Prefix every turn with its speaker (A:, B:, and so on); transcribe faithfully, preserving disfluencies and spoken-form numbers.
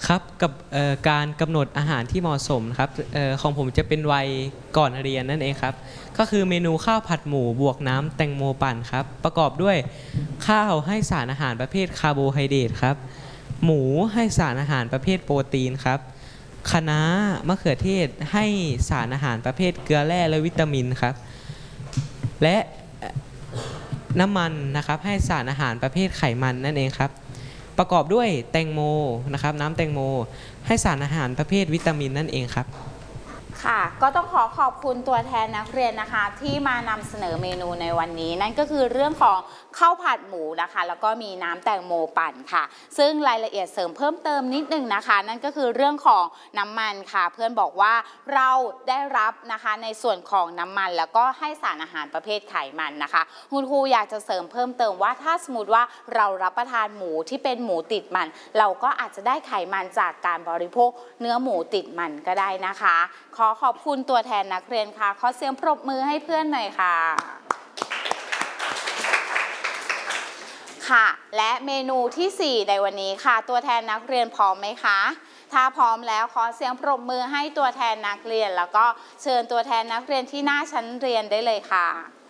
A: ครับกับการกำหนดอาหารที่เหมาะสมครับออของผมจะเป็นวัยก่อนเรียนนั่นเองครับก็คือเมนูข้าวผัดหมูบวกน้ำแตงโมปั่นครับประกอบด้วยข้าวให้สารอาหารประเภทคาร์โบไฮเดรตครับหมูให้สารอาหารประเภทโปรตีนครับคะน้ามะเขือเทศให้สารอาหารประเภทเกลือแร่และวิตามินครับและน้ำมันนะครับให้สารอาหารประเภทไขมันนั่นเองครับประกอบด้วยแตงโมนะครับน้ำแตงโมให้สารอาหารประเภทวิตามินนั่นเองครับ
B: ค่ะก็ต้องขอขอบคุณตัวแทนนักเรียนนะคะที่มานำเสนอเมนูในวันนี้นั่นก็คือเรื่องของข้าวผัดหมูนะคะแล้วก็มีน้ำแตงโมปั่นค่ะซึ่งรายละเอียดเสริมเพิ่มเติมนิดนึงนะคะนั่นก็คือเรื่องของน้ำมันค่ะเพื่อนบอกว่าเราได้รับนะคะในส่วนของน้ำมันแล้วก็ให้สารอาหารประเภทไขมันนะคะคุณครูอยากจะเสริมเพิ่มเติมว่าถ้าสมมติว่าเรารับประทานหมูที่เป็นหมูติดมันเราก็อาจจะได้ไขมันจากการบริโภคเนื้อหมูติดมันก็ได้นะคะขอขอบคุณตัวแทนนักเรียนค่ะขอเสียงปรบมือให้เพื่อนหน่อยค่ะค่ะและเมนูที่สี่ในวันนี้ค่ะตัวแทนนักเรียนพร้อมไหมคะถ้าพร้อมแล้วขอเสียงปรบมือให้ตัวแทนนักเรียนแล้วก็เชิญตัวแทนนักเรียนที่หน้าชั้นเรียนได้เลยค่ะ